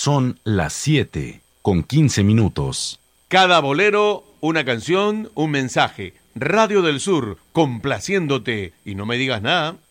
Son las 7:15. Cada bolero, una canción, un mensaje. Radio del Sur, complaciéndote. Y no me digas nada.